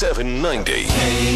790.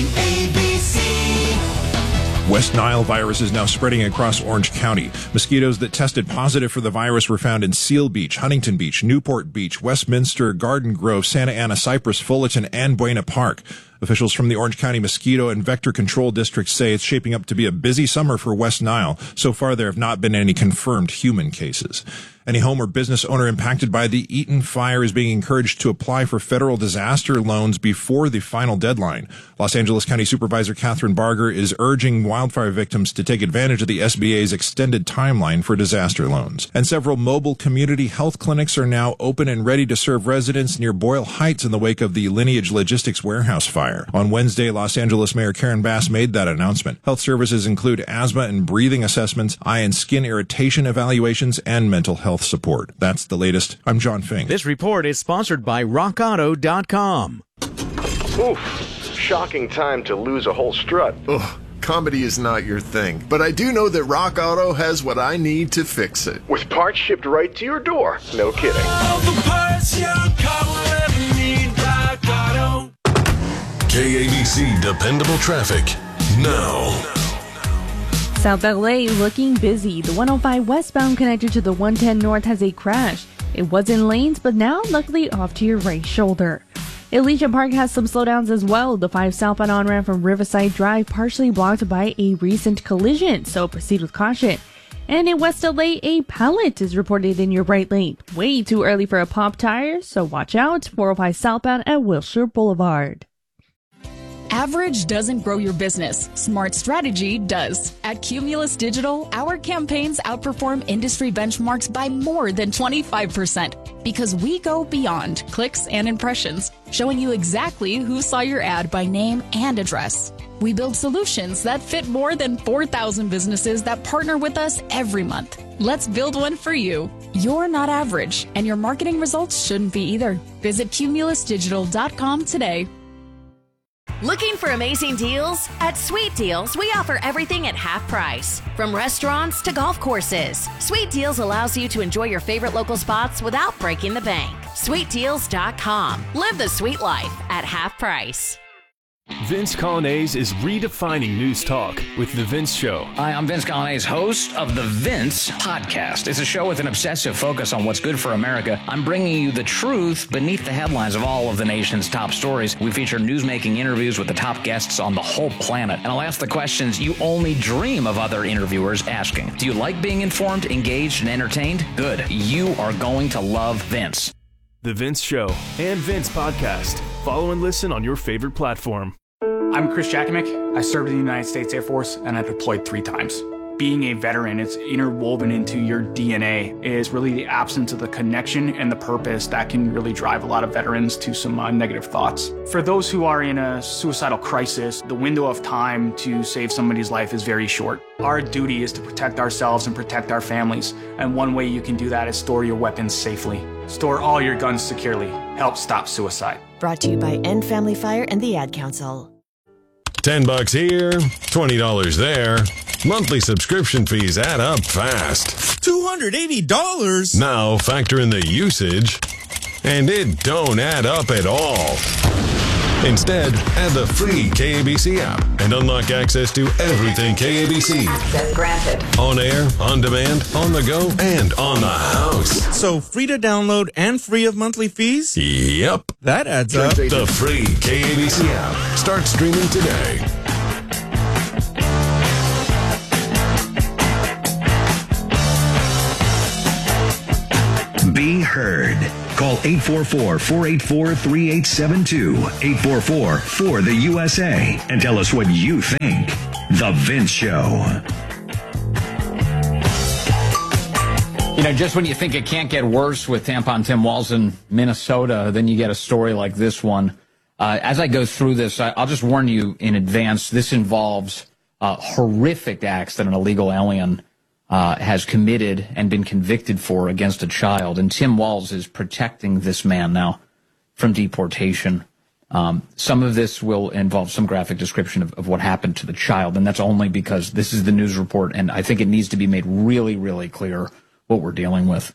West Nile virus is now spreading across Orange County. Mosquitoes that tested positive for the virus were found in Seal Beach, Huntington Beach, Newport Beach, Westminster, Garden Grove, Santa Ana, Cypress, Fullerton, and Buena Park. Officials from the Orange County Mosquito and Vector Control District say it's shaping up to be a busy summer for West Nile. So far, there have not been any confirmed human cases. Any home or business owner impacted by the Eaton fire is being encouraged to apply for federal disaster loans before the final deadline. Los Angeles County Supervisor Catherine Barger is urging wildfire victims to take advantage of the SBA's extended timeline for disaster loans. And several mobile community health clinics are now open and ready to serve residents near Boyle Heights in the wake of the Lineage Logistics warehouse fire. On Wednesday, Los Angeles Mayor Karen Bass made that announcement. Health services include asthma and breathing assessments, eye and skin irritation evaluations, and mental health support. That's the latest. I'm John Fink. This report is sponsored by RockAuto.com. Oof. Shocking time to lose a whole strut. Ugh. Comedy is not your thing, but I do know that Rock Auto has what I need to fix it. With parts shipped right to your door. No kidding. All the parts your car will ever need, Rock Auto. KABC Dependable Traffic now. South LA looking busy. The 105 westbound connected to the 110 north has a crash. It was in lanes, but now luckily off to your right shoulder. Elysian Park has some slowdowns as well. The 5 southbound on-ramp from Riverside Drive partially blocked by a recent collision, so proceed with caution. And in West LA, a pallet is reported in your right lane. Way too early for a pop tire, so watch out. 405 southbound at Wilshire Boulevard. Average doesn't grow your business. Smart strategy does. At Cumulus Digital, our campaigns outperform industry benchmarks by more than 25% because we go beyond clicks and impressions, showing you exactly who saw your ad by name and address. We build solutions that fit more than 4,000 businesses that partner with us every month. Let's build one for you. You're not average, and your marketing results shouldn't be either. Visit cumulusdigital.com today. Looking for amazing deals? At Sweet Deals, we offer everything at half price. From restaurants to golf courses, Sweet Deals allows you to enjoy your favorite local spots without breaking the bank. SweetDeals.com. Live the sweet life at half price. Vince Coglianese is redefining news talk with The Vince Show. Hi, I'm Vince Coglianese, host of The Vince Podcast. It's a show with an obsessive focus on what's good for America. I'm bringing you the truth beneath the headlines of all of the nation's top stories. We feature newsmaking interviews with the top guests on the whole planet. And I'll ask the questions you only dream of other interviewers asking. Do you like being informed, engaged, and entertained? Good. You are going to love Vince. The Vince Show and Vince Podcast. Follow and listen on your favorite platform. I'm Chris Jakimick. I served in the United States Air Force and I deployed 3 times. Being a veteran, it's interwoven into your DNA, is really the absence of the connection and the purpose that can really drive a lot of veterans to some negative thoughts. For those who are in a suicidal crisis, the window of time to save somebody's life is very short. Our duty is to protect ourselves and protect our families, and one way you can do that is store your weapons safely. Store all your guns securely. Help stop suicide. Brought to you by End Family Fire and the Ad Council. $10 here, $20 there. Monthly subscription fees add up fast. $280? Now factor in the usage, and it don't add up at all. Instead, add the free KABC app and unlock access to everything KABC. Access granted. On air, on demand, on the go, and on the house. So free to download and free of monthly fees? Yep. That adds up. The free KABC app. Start streaming today. Be heard. Call 844-484-3872, 844-4-the-USA, and tell us what you think. The Vince Show. You know, just when you think it can't get worse with tampon Tim Walz in Minnesota, then you get a story like this one. As I go through this, I'll just warn you in advance, this involves horrific acts that an illegal alien has committed and been convicted for against a child. And Tim Walz is protecting this man now from deportation. Some of this will involve some graphic description of what happened to the child, and that's only because this is the news report, and I think it needs to be made really, really clear what we're dealing with.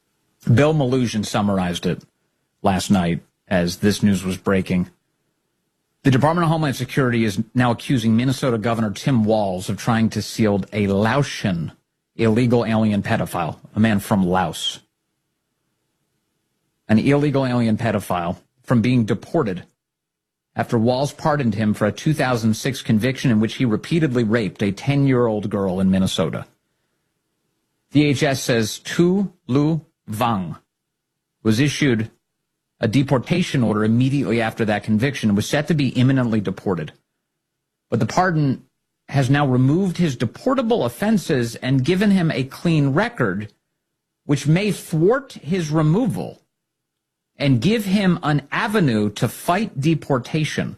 Bill Malugin summarized it last night as this news was breaking. The Department of Homeland Security is now accusing Minnesota Governor Tim Walz of trying to shield a Laotian illegal alien pedophile, a man from Laos. An illegal alien pedophile from being deported after Walz pardoned him for a 2006 conviction in which he repeatedly raped a 10-year-old girl in Minnesota. DHS says Tu Lu Vang was issued a deportation order immediately after that conviction and was set to be imminently deported. But the pardon has now removed his deportable offenses and given him a clean record, which may thwart his removal and give him an avenue to fight deportation.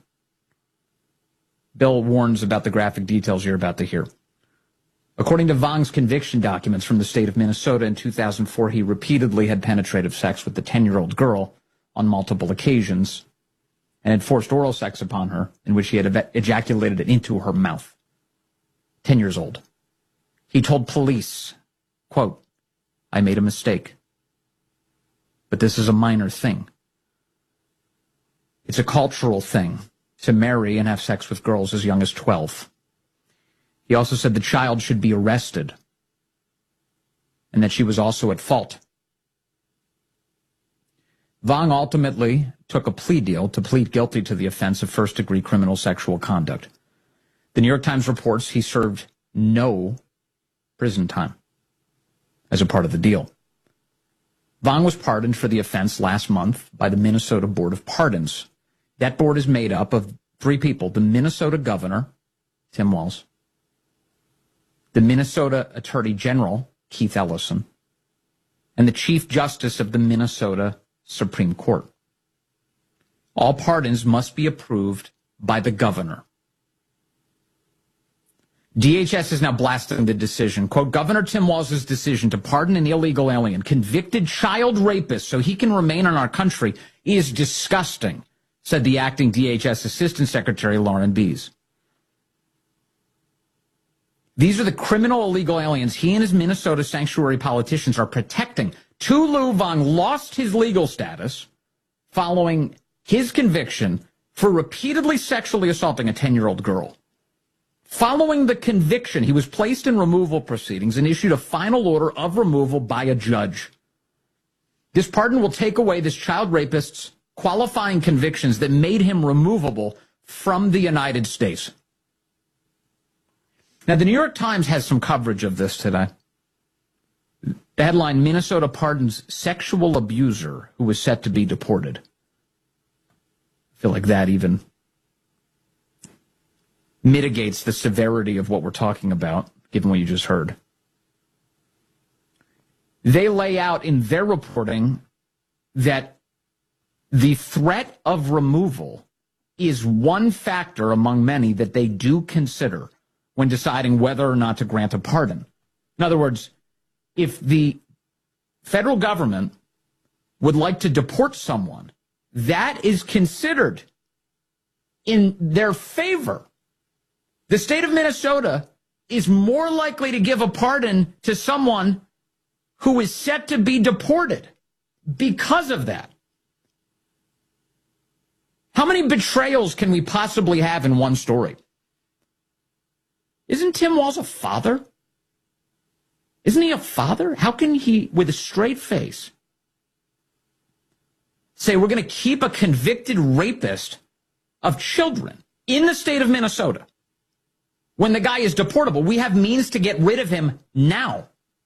Bill warns about the graphic details you're about to hear. According to Vang's conviction documents from the state of Minnesota in 2004, he repeatedly had penetrative sex with the 10-year-old girl on multiple occasions and had forced oral sex upon her in which he had ejaculated it into her mouth. 10 years old. He told police, quote, "I made a mistake, but this is a minor thing. It's a cultural thing to marry and have sex with girls as young as 12. He also said the child should be arrested and that she was also at fault. Vang ultimately took a plea deal to plead guilty to the offense of first-degree criminal sexual conduct. The New York Times reports he served no prison time as a part of the deal. Vang was pardoned for the offense last month by the Minnesota Board of Pardons. That board is made up of 3 people: the Minnesota Governor, Tim Walz, the Minnesota Attorney General, Keith Ellison, and the Chief Justice of the Minnesota Supreme Court. All pardons must be approved by the governor. DHS is now blasting the decision. Quote, Governor Tim Walz's decision to pardon an illegal alien, convicted child rapist, so he can remain in our country is disgusting, said the acting DHS Assistant Secretary Lauren Bees. These are the criminal illegal aliens he and his Minnesota sanctuary politicians are protecting. Tu Lu Vang lost his legal status following his conviction for repeatedly sexually assaulting a 10-year-old girl. Following the conviction, he was placed in removal proceedings and issued a final order of removal by a judge. This pardon will take away this child rapist's qualifying convictions that made him removable from the United States. Now, the New York Times has some coverage of this today. The headline, Minnesota pardons sexual abuser who was set to be deported. I feel like that even mitigates the severity of what we're talking about, given what you just heard. They lay out in their reporting that the threat of removal is one factor among many that they do consider when deciding whether or not to grant a pardon. In other words, if the federal government would like to deport someone, that is considered in their favor. The state of Minnesota is more likely to give a pardon to someone who is set to be deported because of that. How many betrayals can we possibly have in one story? Isn't Tim Walz a father? Isn't he a father? How can he, with a straight face, say we're going to keep a convicted rapist of children in the state of Minnesota when the guy is deportable? We have means to get rid of him now.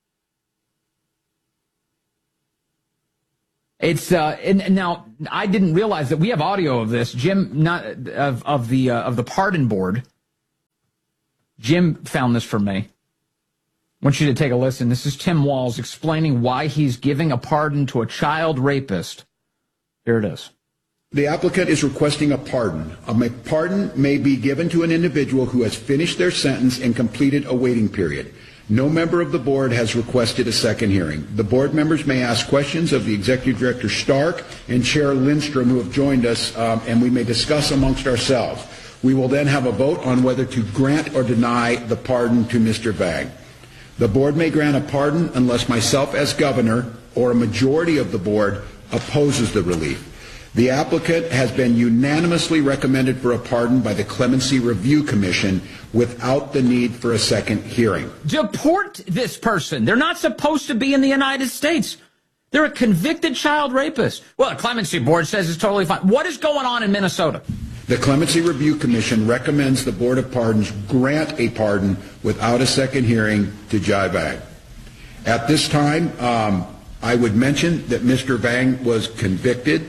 It's and now I didn't realize that we have audio of this. Jim, not of the pardon board. Jim found this for me. I want you to take a listen. This is Tim Walz explaining why he's giving a pardon to a child rapist. Here it is. The applicant is requesting a pardon. A pardon may be given to an individual who has finished their sentence and completed a waiting period. No member of the board has requested a second hearing. The board members may ask questions of the Executive Director Stark and Chair Lindstrom, who have joined us, and we may discuss amongst ourselves. We will then have a vote on whether to grant or deny the pardon to Mr. Vang. The board may grant a pardon unless myself as governor or a majority of the board opposes the relief. The applicant has been unanimously recommended for a pardon by the Clemency Review Commission without the need for a second hearing. Deport this person. They're not supposed to be in the United States. They're a convicted child rapist. Well, the Clemency Board says it's totally fine. What is going on in Minnesota? The Clemency Review Commission recommends the Board of Pardons grant a pardon without a second hearing to Jai Vang. At this time, I would mention that Mr. Vang was convicted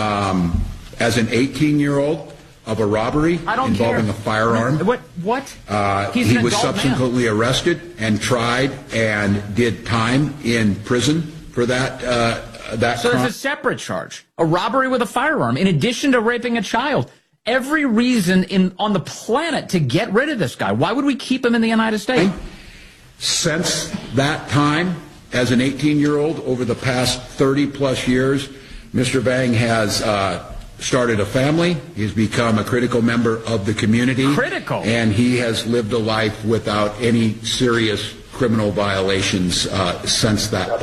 as an 18-year-old of a robbery involving a firearm. What? He was subsequently arrested and tried and did time in prison for that So crime. there's a separate charge, a robbery with a firearm, in addition to raping a child. Every reason on the planet to get rid of this guy. Why would we keep him in the United States? Since that time, as an 18-year-old, over the past 30-plus years, Mr. Vang has started a family. He's become a critical member of the community. Critical? And he has lived a life without any serious criminal violations since that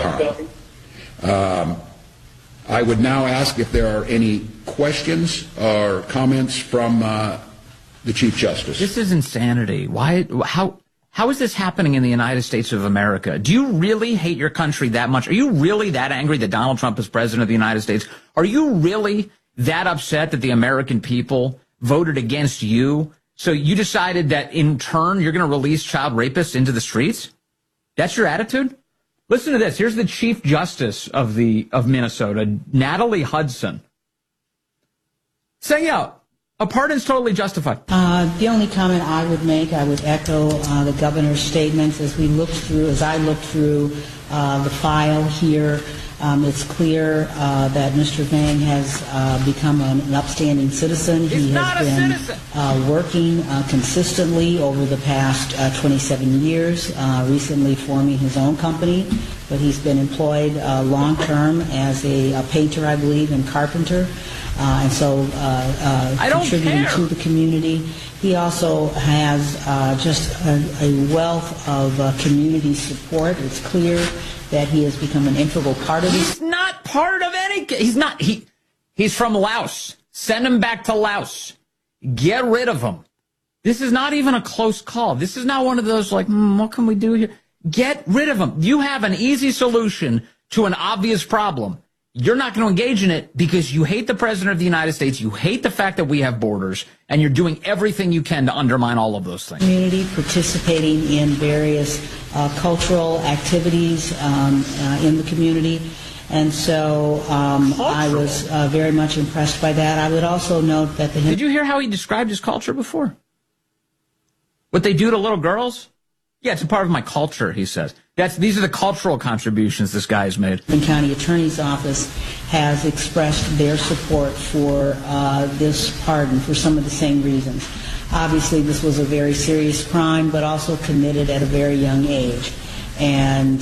time. I would now ask if there are any questions or comments from the Chief Justice. This is insanity. Why? How is this happening in the United States of America? Do you really hate your country that much? Are you really that angry that Donald Trump is president of the United States? Are you really that upset that the American people voted against you? So you decided that in turn you're going to release child rapists into the streets? That's your attitude? Listen to this. Here's the Chief Justice of Minnesota, Natalie Hudson, saying, yeah, a pardon's totally justified. The only comment I would make, I would echo the governor's statements as I looked through the file here. It's clear that Mr. Vang has become an upstanding citizen. He has been working consistently over the past 27 years, recently forming his own company, but he's been employed long-term as a painter, I believe, and carpenter, and so contributing to the community. He also has just a wealth of community support. It's clear that he has become an integral part of this. He's not part of any. He's not. He's from Laos. Send him back to Laos. Get rid of him. This is not even a close call. This is not one of those like, what can we do here? Get rid of him. You have an easy solution to an obvious problem. You're not going to engage in it because you hate the president of the United States. You hate the fact that we have borders, and you're doing everything you can to undermine all of those things. Community participating in various cultural activities in the community. And so I was very much impressed by that. I would also note that the... Did you hear how he described his culture before? What they do to little girls? Yeah, it's a part of my culture, he says. These are the cultural contributions this guy has made. The County Attorney's Office has expressed their support for this pardon for some of the same reasons. Obviously, this was a very serious crime, but also committed at a very young age. And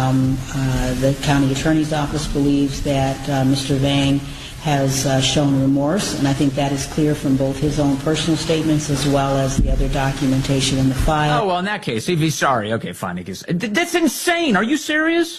the County Attorney's Office believes that Mr. Vang has shown remorse, and I think that is clear from both his own personal statements as well as the other documentation in the file. Oh, well, in that case, if he's sorry, okay, fine. That's insane. Are you serious?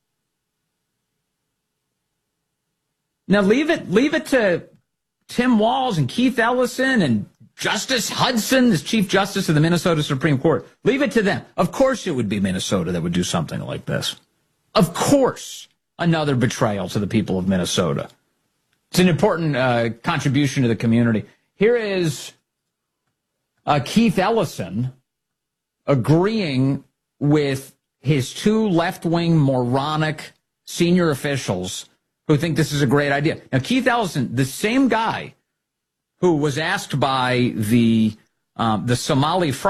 Now, leave it to Tim Walz and Keith Ellison and Justice Hudson, this Chief Justice of the Minnesota Supreme Court. Leave it to them. Of course it would be Minnesota that would do something like this. Of course, another betrayal to the people of Minnesota. It's an important contribution to the community. Here is Keith Ellison agreeing with his two left-wing moronic senior officials who think this is a great idea. Now, Keith Ellison, the same guy who was asked by the Somali